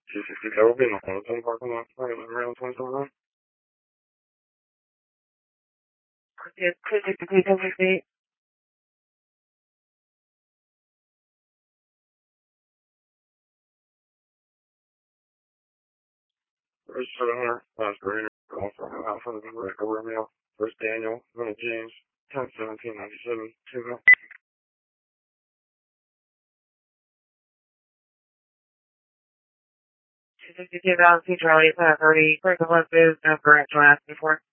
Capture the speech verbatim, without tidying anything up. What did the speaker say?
two sixty Tower being on the ten parking lot, around twenty-seven nine. Yes, two sixty Tower Street. First seven hundred, last grader, also Alpha, Rebecca Romeo, First Daniel, Vinnie James, ten seventeen ninety-seven, two zero. two sixty-two Valley Charlie, five thirty, Critical Left Booth, no correct, last before.